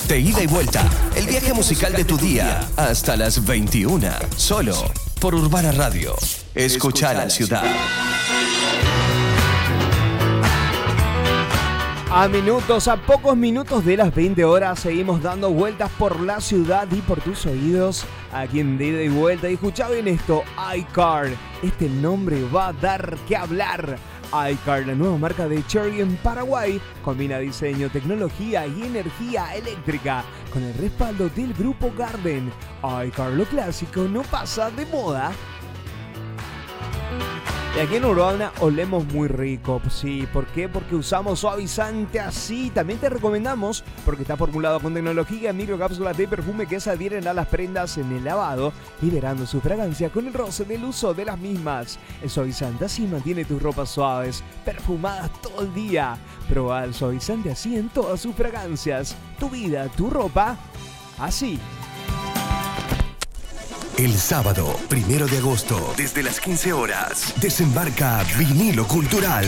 De ida y vuelta, el viaje musical de tu día hasta las 21, solo por Urbana Radio. Escucha la ciudad. A pocos minutos de las 20 horas, seguimos dando vueltas por la ciudad y por tus oídos, aquí en De Ida y Vuelta. Y escucha bien esto, iCar. Este nombre va a dar que hablar. iCar, la nueva marca de Chery en Paraguay, combina diseño, tecnología y energía eléctrica con el respaldo del grupo Garden. iCar, lo clásico no pasa de moda. Y aquí en Urbana olemos muy rico, sí, ¿por qué? Porque usamos suavizante así. También te recomendamos, porque está formulado con tecnología, microcápsulas de perfume que se adhieren a las prendas en el lavado, liberando su fragancia con el roce del uso de las mismas. El suavizante así mantiene tus ropas suaves, perfumadas todo el día. Proba el suavizante así en todas sus fragancias. Tu vida, tu ropa, así. El sábado, 1 de agosto, desde las 15 horas, desembarca Vinilo Cultural.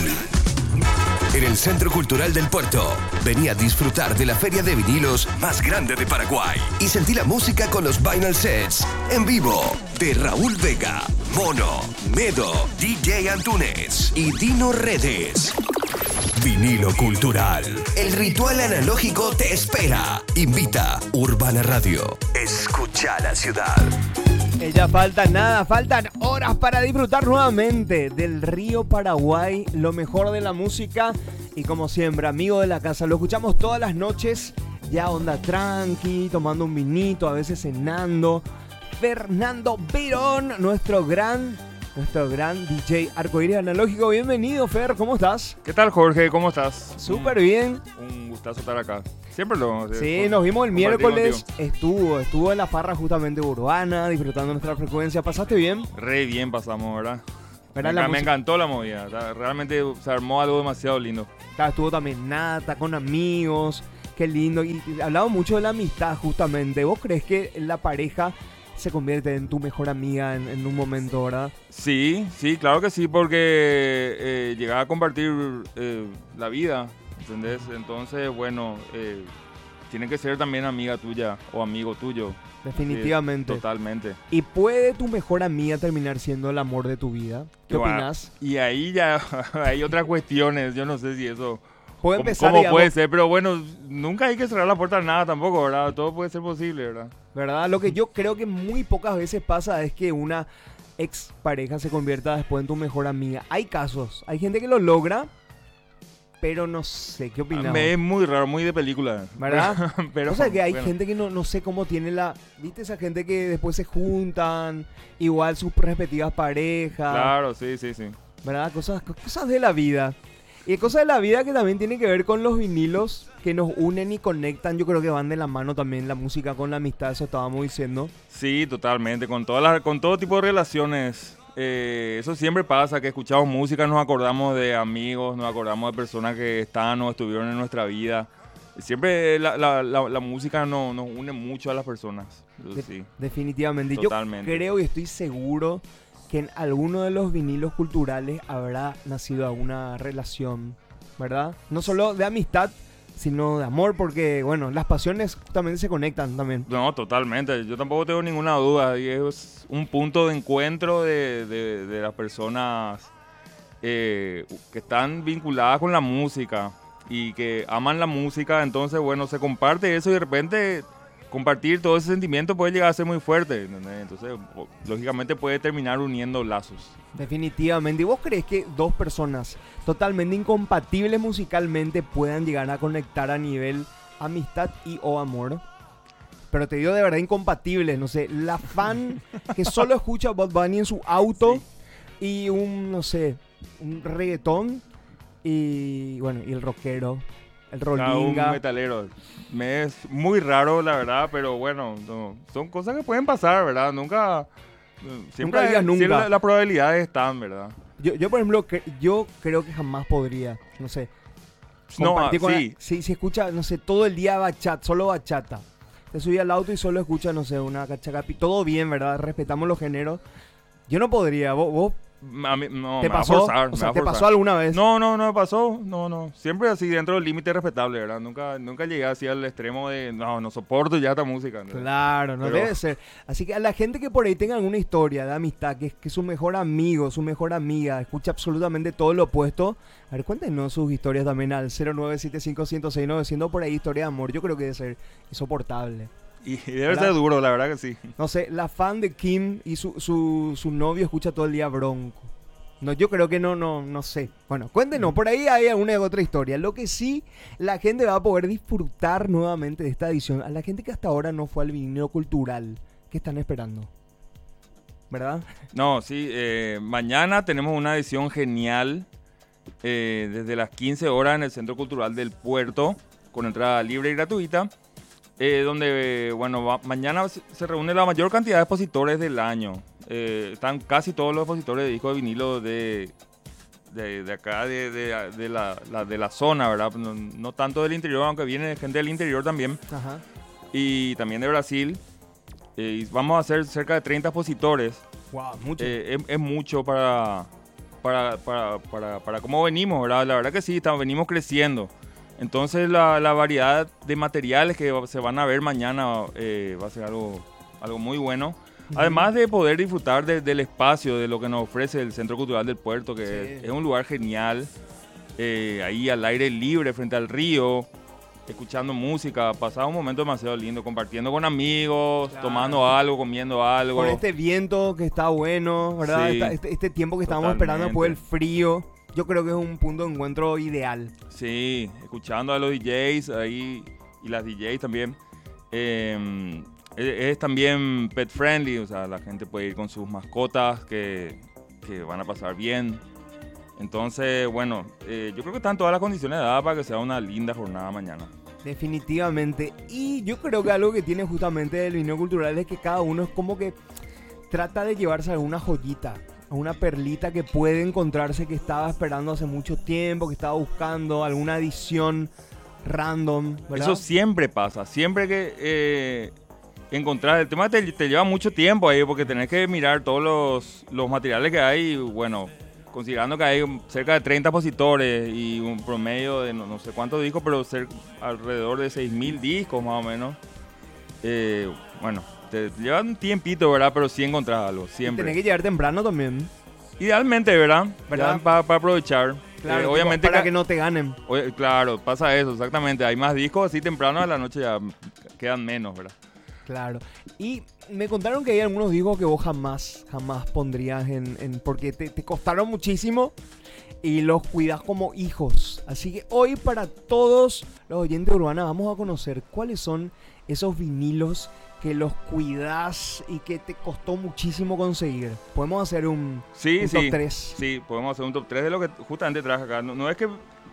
En el Centro Cultural del Puerto, vení a disfrutar de la feria de vinilos más grande de Paraguay y sentí la música con los Vinyl Sets en vivo de Raúl Vega, Mono, Medo, DJ Antunes y Dino Redes. Vinilo Cultural. El ritual analógico te espera. Invita Urbana Radio. Escucha la ciudad. Ya falta nada, faltan horas para disfrutar nuevamente del río Paraguay, lo mejor de la música. Y como siempre, amigo de la casa, lo escuchamos todas las noches, ya onda tranqui, tomando un vinito, a veces cenando. Fernando Verón, nuestro gran DJ Arcoíris Analógico. Bienvenido, Fer, ¿cómo estás? ¿Qué tal, Jorge? ¿Cómo estás? Súper bien. Un gustazo estar acá. Siempre lo... Sí, nos vimos el miércoles. Estuvo en la farra justamente urbana, disfrutando nuestra frecuencia. ¿Pasaste bien? Re bien pasamos, ¿verdad? Me encantó la movida. Realmente se armó algo demasiado lindo. Estuvo también Nata, con amigos. Qué lindo. Y hablamos mucho de la amistad, justamente. ¿Vos crees que la pareja se convierte en tu mejor amiga en un momento, verdad? Sí, claro que sí, porque llegar a compartir la vida, ¿entendés? Entonces, bueno, tiene que ser también amiga tuya o amigo tuyo. Definitivamente. Sí, totalmente. ¿Y puede tu mejor amiga terminar siendo el amor de tu vida? ¿Qué opinas? Y ahí ya hay otras cuestiones, yo no sé si eso... Puede empezar, ¿Cómo puede ser? Pero bueno, nunca hay que cerrar la puerta a nada tampoco, ¿verdad? Todo puede ser posible, ¿verdad? ¿Verdad? Lo que yo creo que muy pocas veces pasa es que una ex pareja se convierta después en tu mejor amiga. Hay casos, hay gente que lo logra, pero no sé, ¿qué opinas? Es muy raro, muy de película. ¿Verdad? Pero, o sea que hay gente que no sé cómo tiene la... ¿Viste esa gente que después se juntan? Igual sus respectivas parejas. Claro, sí. ¿Verdad? Cosas de la vida. Y cosas de la vida que también tienen que ver con los vinilos que nos unen y conectan. Yo creo que van de la mano también la música con la amistad, eso estábamos diciendo. Sí, totalmente. Con todo tipo de relaciones. Eso siempre pasa, que escuchamos música, nos acordamos de amigos, nos acordamos de personas que están o estuvieron en nuestra vida. Siempre la música nos une mucho a las personas. Sí. Definitivamente. Totalmente. Yo creo y estoy seguro que en alguno de los vinilos culturales habrá nacido alguna relación, ¿verdad? No solo de amistad, sino de amor, porque, bueno, las pasiones también se conectan también. No, totalmente. Yo tampoco tengo ninguna duda. Y es un punto de encuentro de las personas que están vinculadas con la música y que aman la música. Entonces, bueno, se comparte eso y de repente... compartir todo ese sentimiento puede llegar a ser muy fuerte, ¿entendés? Entonces, lógicamente puede terminar uniendo lazos. Definitivamente. ¿Y vos crees que dos personas totalmente incompatibles musicalmente puedan llegar a conectar a nivel amistad y o amor? Pero te digo de verdad incompatibles, no sé, la fan que solo escucha Bad Bunny en su auto y un reggaetón y bueno, y el rockero. El rolinga. Un metalero. Me es muy raro, la verdad, pero bueno, son cosas que pueden pasar, ¿verdad? Nunca nunca. Las probabilidades están, ¿verdad? Yo por ejemplo, yo creo que jamás podría, no sé. Si escucha, no sé, todo el día bachata, solo bachata. Te subí al auto y solo escucha, no sé, una cachacapi. Todo bien, ¿verdad? Respetamos los géneros. Yo no podría. ¿Vos A mí, no, ¿Te me va a pasó? forzar, O me sea, va a ¿te forzar. pasó alguna vez? No me pasó. No. Siempre así dentro del límite respetable, ¿verdad? Nunca llegué así al extremo de no soporto ya esta música. ¿Entendés? Claro, no Pero- debe ser. Así que a la gente que por ahí tenga alguna historia de amistad, que su mejor amigo, su mejor amiga, escucha absolutamente todo lo opuesto, a ver, cuéntenos sus historias también al 0975106900 por ahí, historia de amor. Yo creo que debe ser insoportable. Y debe ¿Verdad? ser duro, la verdad que sí. No sé, la fan de Kim y su novio escucha todo el día Bronco. No, yo creo que no sé. Bueno, cuéntenos, por ahí hay alguna otra historia. Lo que sí, la gente va a poder disfrutar nuevamente de esta edición. A la gente que hasta ahora no fue al vinilo cultural, ¿qué están esperando? ¿Verdad? No, sí, mañana tenemos una edición genial desde las 15 horas en el Centro Cultural del Puerto, con entrada libre y gratuita, donde, bueno, mañana se reúne la mayor cantidad de expositores del año. Están casi todos los expositores de discos de vinilo de acá, de la zona, ¿verdad? No tanto del interior, aunque viene gente del interior también, Ajá. y también de Brasil. Y vamos a hacer cerca de 30 expositores. Wow, mucho. Es mucho para cómo venimos, ¿verdad? La verdad que sí, venimos creciendo. Entonces la variedad de materiales que se van a ver mañana va a ser algo muy bueno. Además de poder disfrutar del espacio, de lo que nos ofrece el Centro Cultural del Puerto, que Sí. es un lugar genial, ahí al aire libre, frente al río, escuchando música, pasar un momento demasiado lindo, compartiendo con amigos, Claro. tomando algo, comiendo algo. Con este viento que está bueno, ¿verdad? Sí, Este tiempo que estábamos esperando después del frío. Yo creo que es un punto de encuentro ideal. Sí, escuchando a los DJs ahí y las DJs también. Es también pet friendly, o sea, la gente puede ir con sus mascotas que van a pasar bien. Entonces, bueno, yo creo que están todas las condiciones dadas para que sea una linda jornada mañana. Definitivamente. Y yo creo que algo que tiene justamente el vinilo cultural es que cada uno es como que trata de llevarse alguna joyita, alguna perlita que puede encontrarse que estaba esperando hace mucho tiempo, que estaba buscando alguna edición random, ¿verdad? Eso siempre pasa, siempre que encontrar, el tema te lleva mucho tiempo ahí porque tenés que mirar todos los materiales que hay, y bueno, considerando que hay cerca de 30 expositores y un promedio de no sé cuántos discos, pero alrededor de 6.000 discos más o menos. Bueno, te lleva un tiempito, ¿verdad? Pero sí encontrás algo, Y siempre. tenés que llegar temprano también. Idealmente, ¿verdad? ¿Verdad? Para aprovechar. Claro, Obviamente para ca- que no te ganen. Claro, pasa eso, exactamente. Hay más discos así temprano a la noche ya quedan menos, ¿verdad? Claro. Y me contaron que hay algunos discos que vos jamás pondrías porque te costaron muchísimo y los cuidas como hijos. Así que hoy para todos los oyentes de Urbana vamos a conocer cuáles son esos vinilos que los cuidas y que te costó muchísimo conseguir. Podemos hacer un top 3. Sí, podemos hacer un top 3 de lo que justamente traje acá. No es que,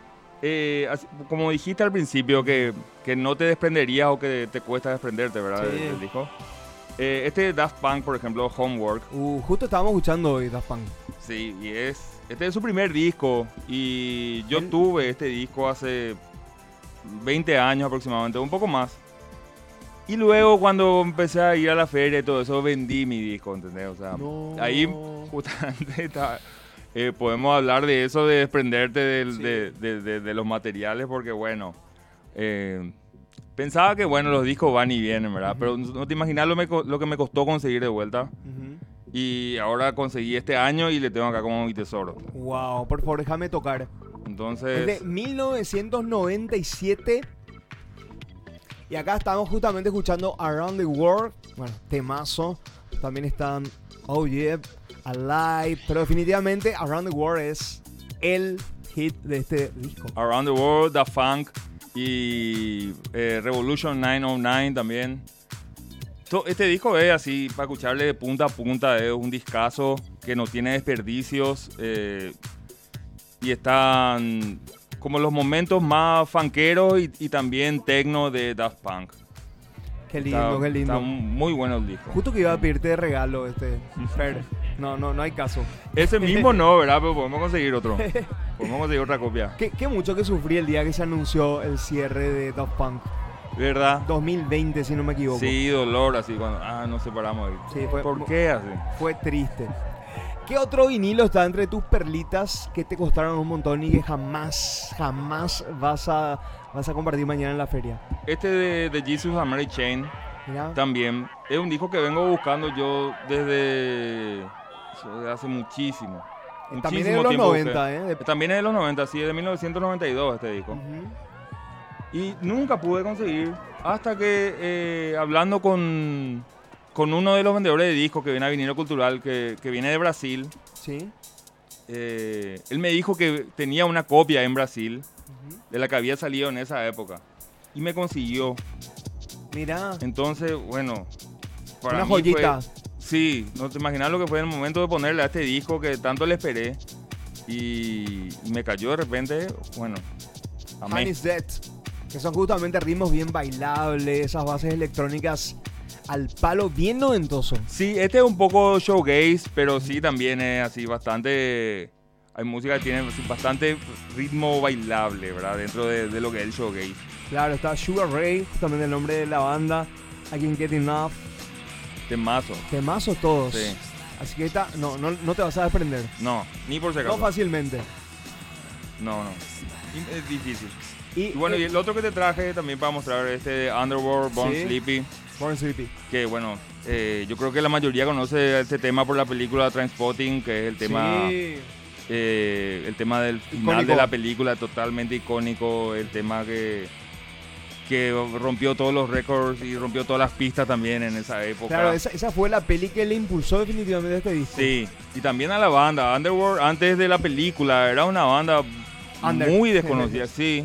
como dijiste al principio, que no te desprenderías o que te cuesta desprenderte, ¿verdad? Sí. Del disco. Este Daft Punk, por ejemplo, Homework. Justo estábamos escuchando hoy Daft Punk. Sí, y este es su primer disco. Y yo tuve este disco hace 20 años aproximadamente, un poco más. Y luego cuando empecé a ir a la feria y todo eso, vendí mi disco, ¿entendés? O sea, No. ahí justamente podemos hablar de eso, de desprenderte Sí. de los materiales, porque bueno, pensaba que bueno, los discos van y vienen, ¿verdad? Pero no te imaginas lo que me costó conseguir de vuelta. Y ahora conseguí este año y le tengo acá como mi tesoro. Wow, por favor, déjame tocar. Entonces, Es de 1997. Y acá estamos justamente escuchando Around the World. Bueno, temazo. También están Oh Yeah, Alive. Pero definitivamente Around the World es el hit de este disco. Around the World, Da Funk y Revolution 909 también. Este disco es así, para escucharle de punta a punta, es un discazo que no tiene desperdicios y están como los momentos más funkeros y también techno de Daft Punk. Qué lindo, qué lindo. Está muy bueno el disco. Justo que iba a pedirte de regalo Fer. No hay caso. Ese mismo no, ¿verdad? Pero podemos conseguir otro. Podemos conseguir otra copia. Qué mucho que sufrí el día que se anunció el cierre de Daft Punk. ¿Verdad? 2020, si no me equivoco. Sí, dolor así cuando nos separamos. Sí, fue- ¿Por qué así? Fue triste. ¿Qué otro vinilo está entre tus perlitas que te costaron un montón y que jamás vas a compartir mañana en la feria? Este de Jesus and Mary Chain Mira. también es un disco que vengo buscando yo desde hace muchísimo. También es de Muchísimo los tiempo 90, ¿eh? También es de los 90, sí, es de 1992 este disco. Y nunca pude conseguir hasta que hablando con uno de los vendedores de discos que viene a Vinilo Cultural, que viene de Brasil, Sí. él me dijo que tenía una copia en Brasil de la que había salido en esa época y me consiguió. Mira. Entonces, bueno, para Una mí joyita. sí, no te imaginas lo que fue el momento de ponerle a este disco que tanto le esperé y me cayó de repente, bueno, amé. Han is Dead, que son justamente ritmos bien bailables, esas bases electrónicas al palo bien noventoso. Sí, este es un poco showgaze, pero sí también es así bastante... Hay música que tiene así bastante ritmo bailable, ¿verdad? Dentro de lo que es el showgaze. Claro, está Sugar Ray, justamente el nombre de la banda, I Can't Get Enough, Temazo. temazos todos. Sí. Así que no te vas a desprender. No, ni por si No acaso. fácilmente. No. Es difícil. Y Bueno, y el otro que te traje también para mostrar este de Underworld, Born Sí. Sleepy. Born Sleepy. Que bueno, yo creo que la mayoría conoce este tema por la película Trainspotting, que es el tema, Sí. el tema del final Icónico. de la película, totalmente icónico, el tema que rompió todos los récords y rompió todas las pistas también en esa época. Claro, esa fue la peli que le impulsó definitivamente a este disco. Sí, y también a la banda. Underworld, antes de la película, era una banda Under. muy desconocida, sí.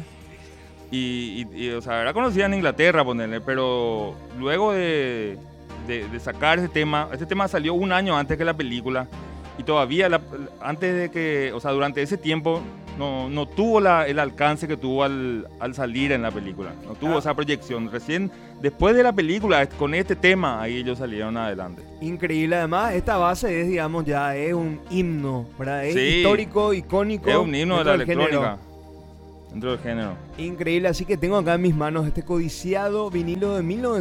Y, o sea, era conocida en Inglaterra, ponerle, pero luego de sacar este tema salió un año antes que la película. Y todavía, antes de que, o sea, durante ese tiempo, no tuvo el alcance que tuvo al salir en la película. No tuvo esa proyección. Recién, después de la película, con este tema, ahí ellos salieron adelante. Increíble, además, esta base es, digamos, ya es un himno, ¿verdad? Es Sí. histórico, icónico. Es un himno de la dentro del género. electrónica. Dentro del género. Increíble, así que tengo acá en mis manos este codiciado vinilo de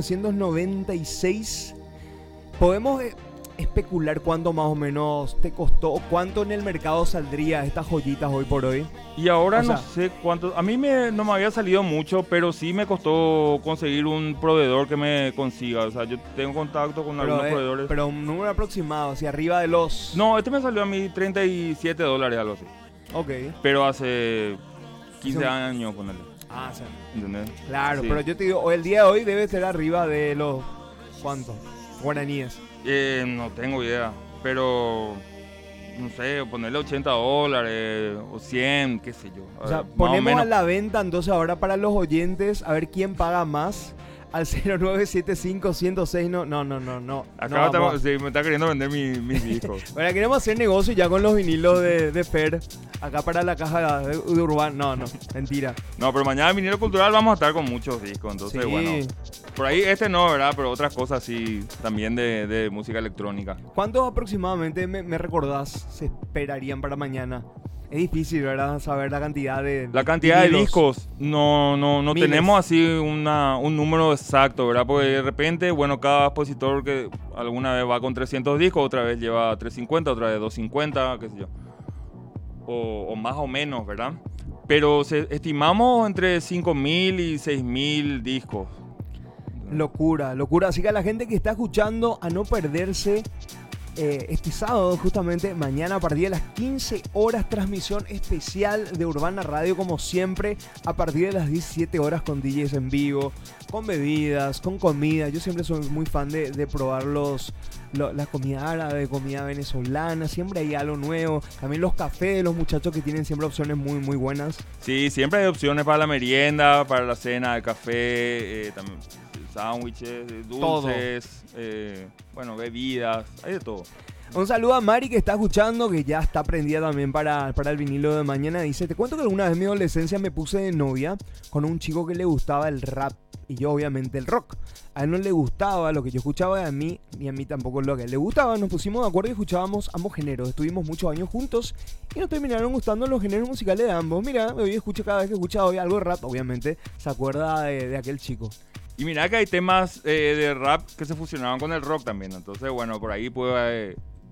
1996. Podemos especular cuánto más o menos te costó o cuánto en el mercado saldría estas joyitas hoy por hoy. Y ahora O no sea, sé cuánto. A mí no me había salido mucho, pero sí me costó conseguir un proveedor que me consiga. O sea, yo tengo contacto con algunos proveedores. Pero un número aproximado, hacia arriba de los... No, este me salió a mí $37, algo así. Ok. Pero hace 15 años, ponele. Ah, sí. ¿Entendés? Claro, Sí. pero yo te digo, el día de hoy debe ser arriba de los... ¿Cuánto? Guaraníes. No tengo idea, pero no sé, ponerle $80 o 100, qué sé yo. O sea, Más o ponemos menos. a la venta entonces ahora para los oyentes a ver quién paga más al 0975-106. No. Acá vamos. sí, me está queriendo vender mis discos. Ahora queremos hacer negocio ya con los vinilos de Fer. Acá para la caja de Urban. No, mentira. No, pero mañana en Vinilo Cultural vamos a estar con muchos discos, entonces Sí. bueno. Por ahí no, ¿verdad? Pero otras cosas sí, también de música electrónica. ¿Cuántos aproximadamente me recordás se esperarían para mañana? Es difícil, ¿verdad? Saber la cantidad de... La cantidad de vinilos. discos, no Miles. tenemos así un número exacto, ¿verdad? Porque de repente, bueno, cada expositor que alguna vez va con 300 discos, otra vez lleva 350, otra vez 250, qué sé yo. O más o menos, ¿verdad? Pero estimamos entre 5.000 y 6.000 discos. Locura. Así que a la gente que está escuchando, a no perderse este sábado, justamente mañana a partir de las 15 horas, transmisión especial de Urbana Radio, como siempre, a partir de las 17 horas con DJs en vivo, con bebidas, con comida. Yo siempre soy muy fan de probar la comida árabe, comida venezolana, siempre hay algo nuevo. También los cafés de los muchachos que tienen siempre opciones muy, muy buenas. Sí, siempre hay opciones para la merienda, para la cena, el café, también sándwiches, dulces, bueno, bebidas, hay de todo. Un saludo a Mari que está escuchando, que ya está prendida también para el vinilo de mañana. Dice, te cuento que alguna vez en mi adolescencia me puse de novia con un chico que le gustaba el rap y yo obviamente el rock. A él no le gustaba lo que yo escuchaba de a mí, ni a mí tampoco lo que a él le gustaba. Nos pusimos de acuerdo y escuchábamos ambos géneros. Estuvimos muchos años juntos y nos terminaron gustando los géneros musicales de ambos. Mira, hoy escucho cada vez que escucha hoy algo de rap, obviamente se acuerda de aquel chico. Y mira que hay temas de rap que se fusionaban con el rock también. Entonces, bueno, por ahí puede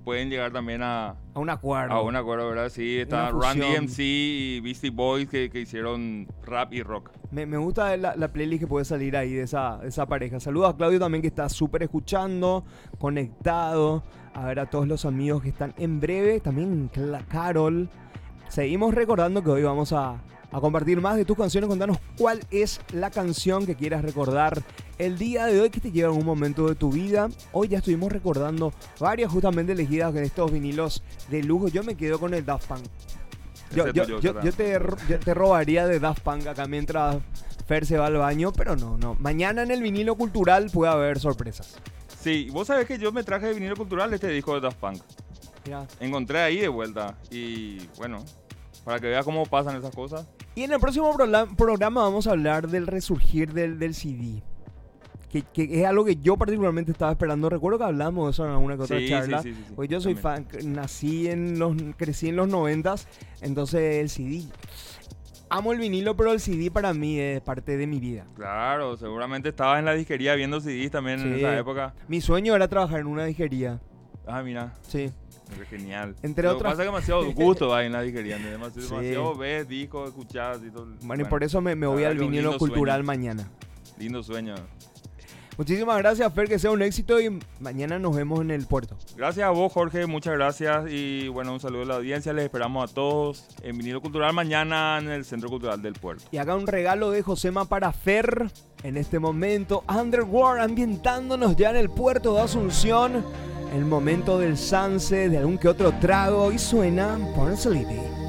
pueden llegar también a un acuerdo. A un acuerdo, ¿verdad? Sí, está Run DMC y Beastie Boys que hicieron rap y rock. Me gusta la playlist que puede salir ahí de esa pareja. Saludos a Claudio también, que está súper escuchando, conectado. A ver a todos los amigos que están en breve. También Carol. Seguimos recordando que hoy vamos a compartir más de tus canciones. Contanos cuál es la canción que quieras recordar el día de hoy, que te lleva en un momento de tu vida. Hoy ya estuvimos recordando varias justamente elegidas en estos vinilos de lujo. Yo me quedo con el Daft Punk. Yo te robaría de Daft Punk acá mientras Fer se va al baño, pero no. Mañana en el vinilo cultural puede haber sorpresas. Sí, vos sabés que yo me traje de vinilo cultural este disco de Daft Punk. Ya. Encontré ahí de vuelta y bueno, para que veas cómo pasan esas cosas. Y en el próximo programa vamos a hablar del resurgir del CD. Que es algo que yo particularmente estaba esperando. Recuerdo que hablamos de eso en alguna que otra charla. Sí. Pues yo soy fan, crecí en los 90s, entonces el CD. Amo el vinilo, pero el CD para mí es parte de mi vida. Claro, seguramente estabas en la disquería viendo CDs también en esa época. Mi sueño era trabajar en una disquería. Ah, mira. Sí. Genial. Entre otras. Lo que pasa es que demasiado gusto hay en la disquería. Demasiado ves, discos, escuchás y todo. Bueno, y por eso me voy al vinilo cultural mañana. Lindo sueño. Muchísimas gracias, Fer, que sea un éxito y mañana nos vemos en el puerto. Gracias a vos, Jorge, muchas gracias y bueno, un saludo a la audiencia, les esperamos a todos en Vinilo Cultural mañana en el Centro Cultural del Puerto. Y acá un regalo de Josema para Fer, en este momento, Underworld, ambientándonos ya en el puerto de Asunción, el momento del sunset, de algún que otro trago y suena Porcelity.